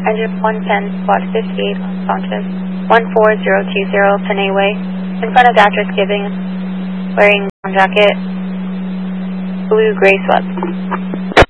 Engine 110, squad 58, unconscious, 14020 Panay Way, in front of Actress Giving, wearing down jacket, blue gray sweats.